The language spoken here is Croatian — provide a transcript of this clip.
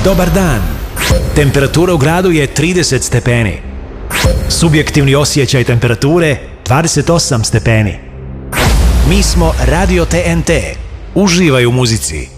Dobar dan. Temperatura u gradu je 30 stepeni. Subjektivni osjećaj temperature 28 stepeni. Mi smo Radio TNT. Uživaj u muzici.